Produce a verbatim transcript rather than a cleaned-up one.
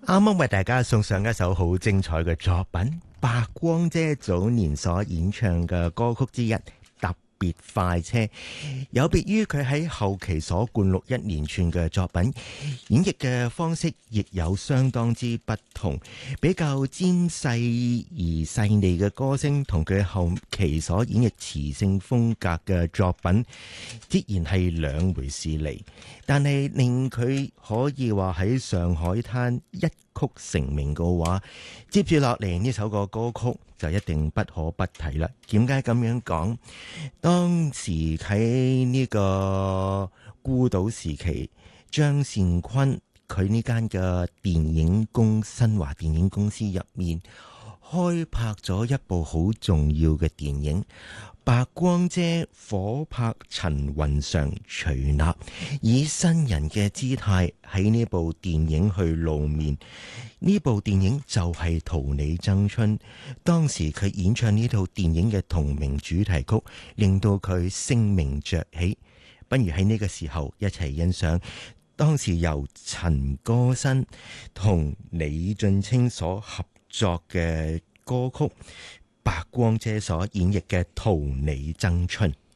啱啱為大家送上一首好精彩嘅作品，白光姐早年所演唱嘅歌曲之一《特別快車》，有別於佢喺後期所灌錄一連串嘅作品，演繹嘅方式亦有相當之不同，比較尖細而細膩嘅歌聲，同佢後期所演繹磁性風格嘅作品，必然係兩回事嚟。但係令佢可以話喺上海灘一曲成名嘅話，接住落嚟呢首個歌曲就一定不可不提啦。點解咁樣講？當時喺呢個孤島時期，張善坤佢呢間嘅電影公新華電影公司入面開拍咗一部好重要嘅電影，白光姐火拍陳雲裳徐立，以新人嘅姿態喺呢部電影去露面。呢部電影就係《圖你爭春》，當時佢演唱呢套電影嘅同名主題曲，令到佢聲名鵲起。不如喺呢個時候一齊欣賞當時由陳歌辛同李俊清所合作嘅歌曲，白光姐所演繹嘅《圖你爭春》。